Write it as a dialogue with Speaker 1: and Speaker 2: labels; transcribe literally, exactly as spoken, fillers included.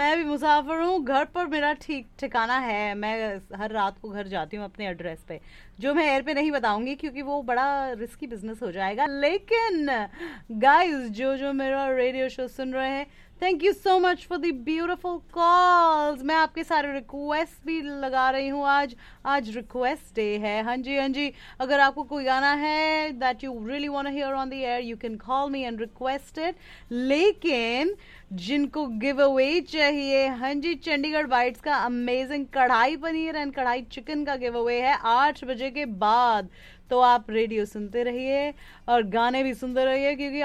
Speaker 1: मैं भी मुसाफिर हूँ। घर पर मेरा ठीक ठिकाना है। मैं हर रात को घर जाती हूँ अपने एड्रेस पे, जो मैं एयर पे नहीं बताऊंगी क्योंकि वो बड़ा रिस्की बिजनेस हो जाएगा। लेकिन गाइस, जो जो मेरा रेडियो शो सुन रहे हैं, thank you so much for the beautiful calls. मैं आपके सारे रिक्वेस्ट भी लगा रही हूँ। आज आज रिक्वेस्ट डे है। हाँ जी, हाँ जी। अगर आपको कोई गाना है that you really want to here on the air, you can call me and request it. लेकिन जिनको गिव अवे चाहिए, हाँ जी, चंडीगढ़ बाइट्स का अमेजिंग कढ़ाई पनीर एंड कढ़ाई चिकन का गिव अवे है आठ बजे के बाद। तो आप रेडियो सुनते रहिए और गाने भी सुनते रहिए, क्योंकि